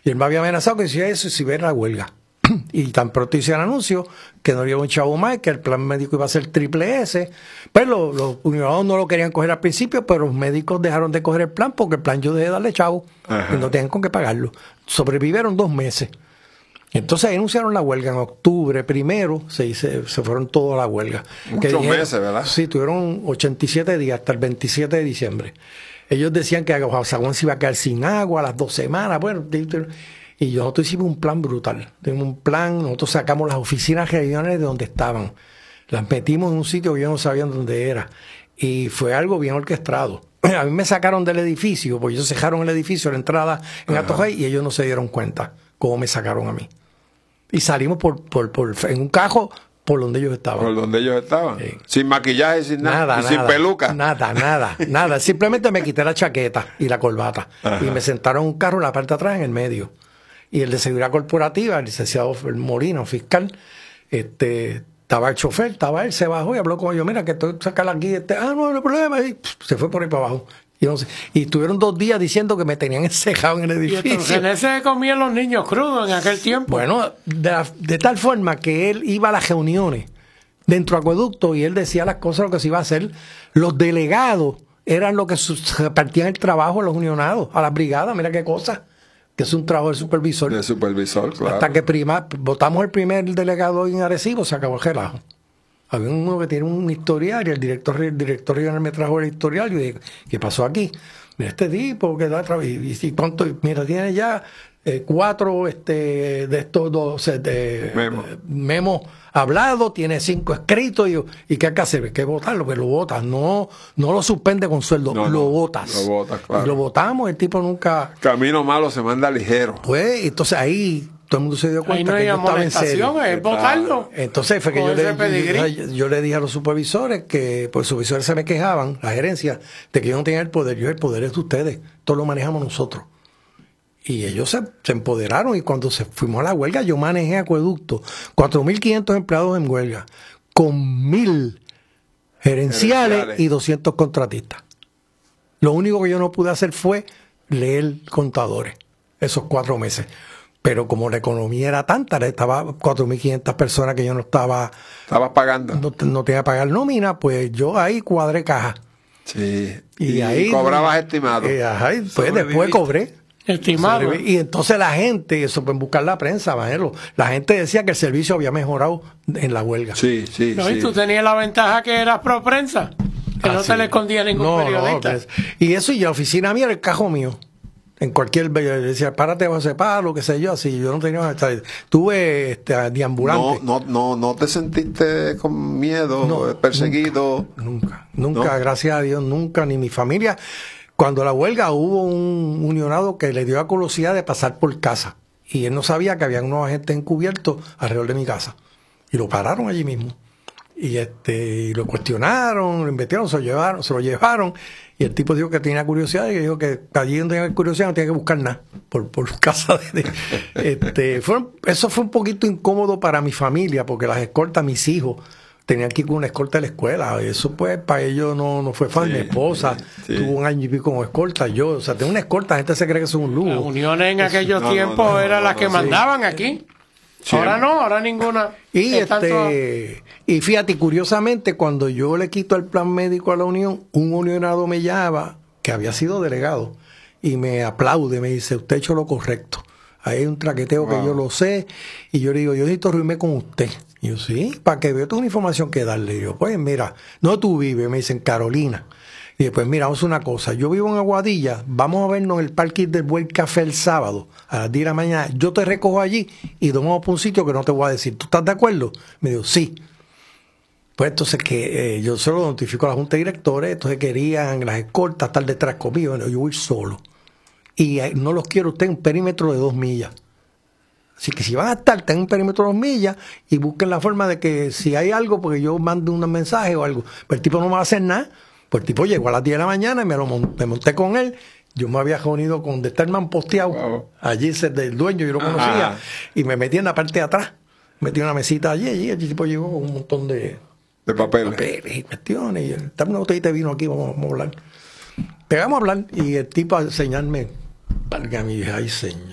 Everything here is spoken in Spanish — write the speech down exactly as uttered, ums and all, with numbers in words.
Y él me había amenazado que decía eso si hubiera la huelga. Y tan pronto hice el anuncio que no había un chavo más, que el plan médico iba a ser triple S. Pues los, los unionados no lo querían coger al principio, pero los médicos dejaron de coger el plan porque el plan yo dejé de darle chavo. Ajá. Y no tenían con qué pagarlo. Sobrevivieron dos meses. Entonces ahí anunciaron la huelga en octubre primero, se, se, se fueron todos a la huelga. Muchos que dijeron, meses, ¿verdad? Sí, tuvieron ochenta y siete días hasta el veintisiete de diciembre. Ellos decían que Sagún se iba a quedar sin agua a las dos semanas. Bueno, y nosotros hicimos un plan brutal. Tuvimos un plan, nosotros sacamos las oficinas regionales de donde estaban. Las metimos en un sitio que yo no sabía dónde era. Y fue algo bien orquestado. A mí me sacaron del edificio, porque ellos cerraron el edificio, la entrada en Atojay, y ellos no se dieron cuenta cómo me sacaron a mí. Y salimos por, por, por en un cajo por donde ellos estaban. Por donde ellos estaban. Sí. Sin maquillaje, sin nada. Nada, y nada, sin peluca. Nada, nada, nada. Simplemente me quité la chaqueta y la corbata. Ajá. Y me sentaron en un carro en la parte de atrás, en el medio. Y el de seguridad corporativa, el licenciado Morino, fiscal, este, estaba el chofer, estaba él, se bajó y habló con ellos. Mira, que estoy sacando aquí. Este, ah, no, no hay problema. Y pff, se fue por ahí para abajo. Y, no sé, y estuvieron dos días diciendo que me tenían encejado en el edificio. Y entonces en ese comían los niños crudos en aquel tiempo. Bueno, de, de tal forma que él iba a las reuniones dentro de Acueducto y él decía las cosas, lo que se iba a hacer. Los delegados eran los que repartían el trabajo a los unionados, a las brigadas, mira qué cosa. Que es un trabajo del supervisor. Del supervisor, claro. Hasta que prima, votamos el primer delegado en Arecibo, se acabó el relajo. Había uno que tiene un historial y el director, el director regional me trajo el historial y dije, ¿qué pasó aquí? Mira este tipo que da trabajo. Y, y cuánto, mira, tiene ya eh, cuatro este, de estos dos de, Memo. eh, memos hablados, tiene cinco escritos y, y ¿qué hay que hacer? ¿Qué votarlo? Que lo votas, no, no lo suspende con sueldo, no, lo no, votas. Lo votas, claro. Y lo votamos, el tipo nunca... Camino malo se manda ligero. Pues, entonces ahí todo el mundo se dio cuenta ahí no que hay yo estaba en serio. Es votarlo. Entonces fue que yo le, yo, yo le dije a los supervisores que, pues los supervisores se me quejaban, la gerencia, de que yo no tenía el poder. Yo, el poder es de ustedes, todo lo manejamos nosotros. Y ellos se, se empoderaron y cuando se fuimos a la huelga yo manejé Acueducto, cuatro mil quinientos empleados en huelga, con mil gerenciales, gerenciales y doscientos contratistas. Lo único que yo no pude hacer fue leer contadores esos cuatro meses. Pero como la economía era tanta, estaba cuatro mil quinientas personas que yo no estaba... Estabas pagando. No, no tenía que pagar nómina, pues yo ahí cuadré caja. Sí. Y, y ahí... cobrabas estimado. Y, ajá, y pues después cobré. Estimado. Y entonces la gente, eso pueden buscar la prensa, Manelo, la gente decía que el servicio había mejorado en la huelga. Sí, sí, no, sí. Y tú tenías la ventaja que eras pro prensa, que ah, no sí. te le escondía ningún no, periodista. No, y eso, y la oficina mía era el cajón mío. En cualquier, decía, párate bajo ese palo, qué sé yo, así, yo no tenía, tuve este, deambulante. No, no, no, no te sentiste con miedo, no, perseguido. Nunca, nunca, nunca ¿no? Gracias a Dios, nunca, ni mi familia. Cuando la huelga hubo un unionado que le dio la curiosidad de pasar por casa, y él no sabía que había unos agentes encubiertos alrededor de mi casa, y lo pararon allí mismo. Y este y lo cuestionaron, lo investigaron, se lo llevaron, se lo llevaron, y el tipo dijo que tenía curiosidad y dijo que allí donde tenía curiosidad no tenía que buscar nada por, por casa de, de este fueron, eso fue un poquito incómodo para mi familia porque las escoltas, mis hijos tenían que ir con una escolta de la escuela, eso pues para ellos no, no fue fácil. Sí, mi esposa sí, sí. tuvo un año y pico con escolta, yo, o sea, tengo una escolta, la gente se cree que es un lujo. Las uniones en aquellos no, tiempos no, no, eran no, las no, que no, mandaban sí. aquí. Sí. Ahora no, ahora ninguna. Y este y fíjate, curiosamente, cuando yo le quito el plan médico a la Unión, un unionado me llama, que había sido delegado, y me aplaude, me dice, usted ha hecho lo correcto. Ahí hay un traqueteo wow. que yo lo sé, y yo le digo, yo necesito reunirme con usted. Y yo, sí, para que vea toda una información que darle. Y yo, pues mira, no tú vives, me dicen Carolina. Y después, mira, vamos a una cosa, yo vivo en Aguadilla, vamos a vernos en el parque del Buen Café el sábado, a las diez de la mañana, yo te recojo allí y nos vamos por un sitio que no te voy a decir. ¿Tú estás de acuerdo? Me dijo, sí. Pues entonces que eh, yo solo notifico a la Junta de Directores, entonces querían las escoltas estar detrás conmigo, bueno, yo voy solo. Y eh, no los quiero usted en un perímetro de dos millas. Así que si van a estar, tengan un perímetro de dos millas y busquen la forma de que si hay algo, porque yo mando un mensaje o algo, pero el tipo no me va a hacer nada. Pues el tipo llegó a las diez de la mañana y me, lo monté, me monté con él. Yo me había reunido con de estar man posteado. Wow. Allí del dueño, yo lo conocía. Ajá. Y me metí en la parte de atrás. Metí una mesita allí, allí. El tipo llegó con un montón de, de papeles. papeles y cuestiones. Y dame una botellita de vino aquí, vamos, vamos a hablar. Pegamos a hablar y el tipo a enseñarme. Valga mi ay, señor.